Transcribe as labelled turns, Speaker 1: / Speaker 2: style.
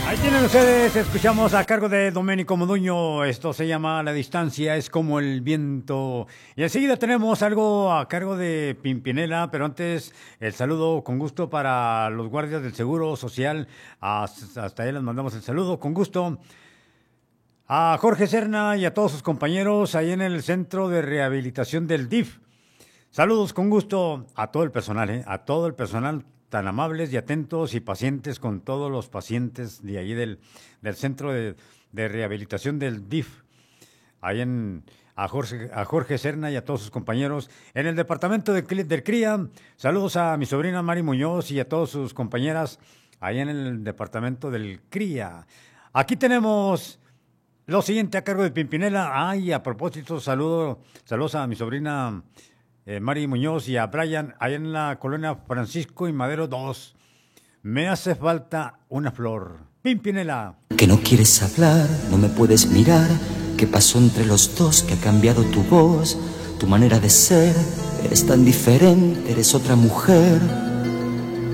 Speaker 1: Ahí tienen ustedes, escuchamos a cargo de Domenico Moduño, esto se llama La distancia es como el viento. Y enseguida tenemos algo a cargo de Pimpinela, pero antes el saludo con gusto para los guardias del Seguro Social, hasta ahí les mandamos el saludo con gusto. A Jorge Serna y a todos sus compañeros ahí en el Centro de Rehabilitación del DIF. Saludos con gusto a todo el personal, a todo el personal tan amables y atentos y pacientes con todos los pacientes de ahí del Centro de Rehabilitación del DIF. Ahí a Jorge Serna y a todos sus compañeros. En el departamento del CRIA, saludos a mi sobrina Mari Muñoz y a todas sus compañeras ahí en el departamento del CRIA. Aquí tenemos lo siguiente a cargo de Pimpinela. Ay, a propósito, saludos a mi sobrina Mari Muñoz y a Brian, ahí en la colonia Francisco y Madero 2. Me hace falta una flor. Pimpinela.
Speaker 2: Que no quieres hablar, no me puedes mirar. ¿Qué pasó entre los dos? Que ha cambiado tu voz, tu manera de ser. Eres tan diferente, eres otra mujer.